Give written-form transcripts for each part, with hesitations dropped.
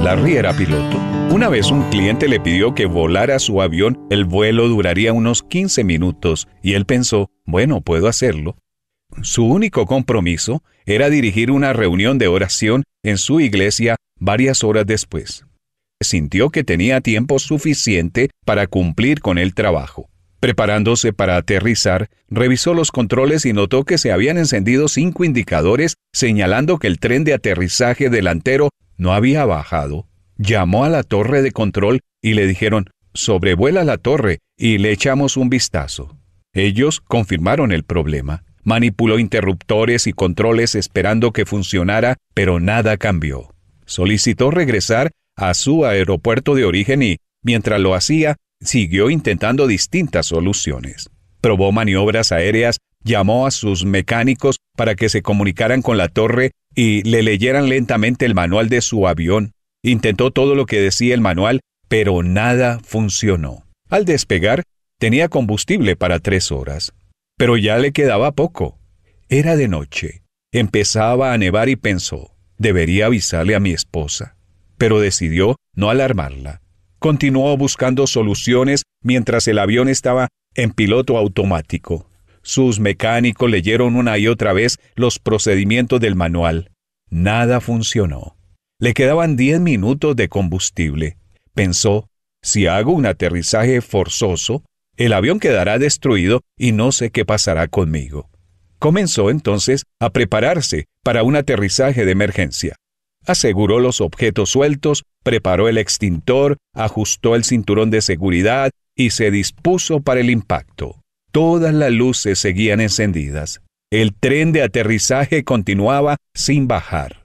Larry era piloto. Una vez un cliente le pidió que volara su avión. El vuelo duraría unos 15 minutos y él pensó, bueno, puedo hacerlo. Su único compromiso era dirigir una reunión de oración en su iglesia varias horas después. Sintió que tenía tiempo suficiente para cumplir con el trabajo. Preparándose para aterrizar, revisó los controles y notó que se habían encendido 5 indicadores señalando que el tren de aterrizaje delantero no había bajado. Llamó a la torre de control y le dijeron, sobrevuela la torre y le echamos un vistazo. Ellos confirmaron el problema. Manipuló interruptores y controles esperando que funcionara, pero nada cambió. Solicitó regresar a su aeropuerto de origen y, mientras lo hacía, siguió intentando distintas soluciones. Probó maniobras aéreas, llamó a sus mecánicos para que se comunicaran con la torre y le leyeran lentamente el manual de su avión. Intentó todo lo que decía el manual, pero nada funcionó. Al despegar, tenía combustible para 3 horas. Pero ya le quedaba poco. Era de noche. Empezaba a nevar y pensó, debería avisarle a mi esposa. Pero decidió no alarmarla. Continuó buscando soluciones mientras el avión estaba en piloto automático. Sus mecánicos leyeron una y otra vez los procedimientos del manual. Nada funcionó. Le quedaban 10 minutos de combustible. Pensó, si hago un aterrizaje forzoso, el avión quedará destruido y no sé qué pasará conmigo. Comenzó entonces a prepararse para un aterrizaje de emergencia. Aseguró los objetos sueltos, preparó el extintor, ajustó el cinturón de seguridad y se dispuso para el impacto. Todas las luces seguían encendidas. El tren de aterrizaje continuaba sin bajar.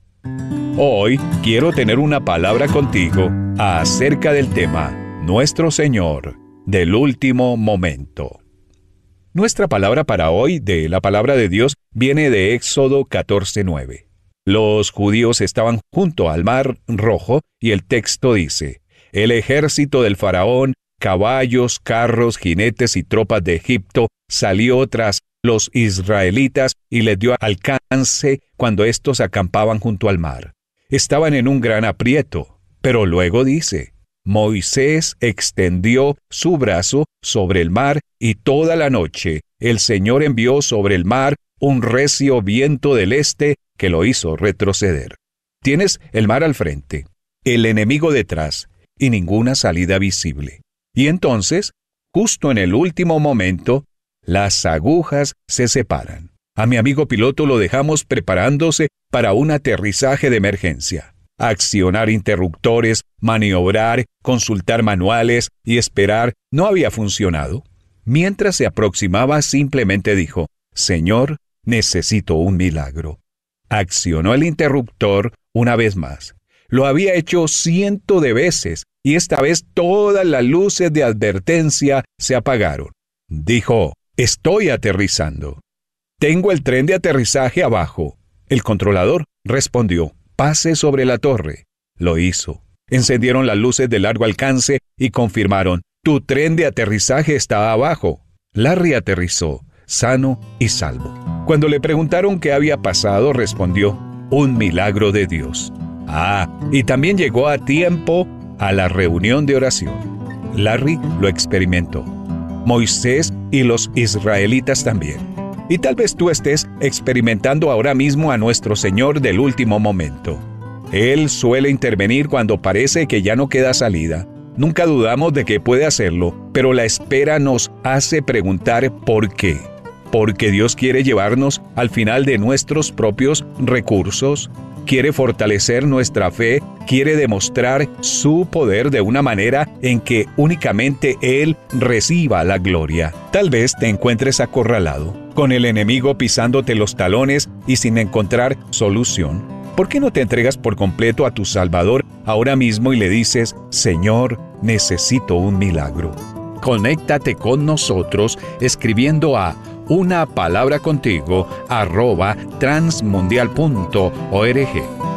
Hoy quiero tener una palabra contigo acerca del tema Nuestro Señor del último momento. Nuestra palabra para hoy de la palabra de Dios viene de Éxodo 14:9. Los judíos estaban junto al Mar Rojo y el texto dice, el ejército del faraón, caballos, carros, jinetes y tropas de Egipto salió tras los israelitas y les dio alcance cuando éstos acampaban junto al mar. Estaban en un gran aprieto, pero luego dice, Moisés extendió su brazo sobre el mar y toda la noche el Señor envió sobre el mar un recio viento del este que lo hizo retroceder. Tienes el mar al frente, el enemigo detrás y ninguna salida visible. Y entonces, justo en el último momento, las agujas se separan. A mi amigo piloto lo dejamos preparándose para un aterrizaje de emergencia. Accionar interruptores, maniobrar, consultar manuales y esperar no había funcionado. Mientras se aproximaba, simplemente dijo, Señor, necesito un milagro. Accionó el interruptor una vez más. Lo había hecho 100 de veces y esta vez todas las luces de advertencia se apagaron. Dijo, estoy aterrizando. Tengo el tren de aterrizaje abajo. El controlador respondió, pase sobre la torre. Lo hizo. Encendieron las luces de largo alcance y confirmaron, tu tren de aterrizaje está abajo. Larry aterrizó, sano y salvo. Cuando le preguntaron qué había pasado, respondió, un milagro de Dios. Y también llegó a tiempo a la reunión de oración. Larry lo experimentó. Moisés y los israelitas también. Y tal vez tú estés experimentando ahora mismo a nuestro Señor del último momento. Él suele intervenir cuando parece que ya no queda salida. Nunca dudamos de que puede hacerlo, pero la espera nos hace preguntar ¿por qué? Porque Dios quiere llevarnos al final de nuestros propios recursos, quiere fortalecer nuestra fe, quiere demostrar su poder de una manera en que únicamente Él reciba la gloria. Tal vez te encuentres acorralado, con el enemigo pisándote los talones y sin encontrar solución. ¿Por qué no te entregas por completo a tu Salvador ahora mismo y le dices, Señor, necesito un milagro? Conéctate con nosotros escribiendo a unapalabracontigo@transmundial.org.